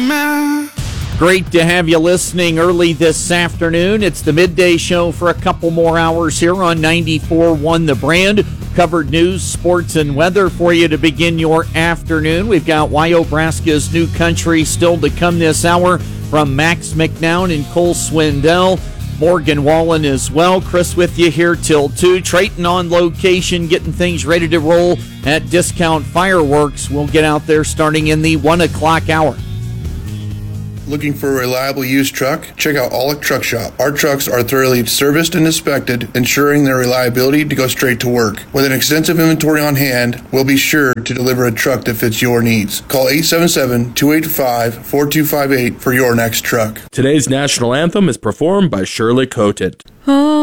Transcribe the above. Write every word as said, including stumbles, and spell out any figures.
dreaming. Great to have you listening early this afternoon. It's the midday show for a couple more hours here on ninety-four point one The Brand. Covered news, sports, and weather for you to begin your afternoon. We've got Wyobraska's New Country still to come this hour from Max McNown and Cole Swindell. Morgan Wallen as well. Chris with you here till two. Trayton on location, getting things ready to roll at Discount Fireworks. We'll get out there starting in the one o'clock hour. Looking for a reliable used truck? Check out Aulick Truck Shop. Our trucks are thoroughly serviced and inspected, ensuring their reliability to go straight to work. With an extensive inventory on hand, we'll be sure to deliver a truck that fits your needs. Call eight seven seven, two eight five, four two five eight for your next truck. Today's national anthem is performed by Shirley Coated. Oh.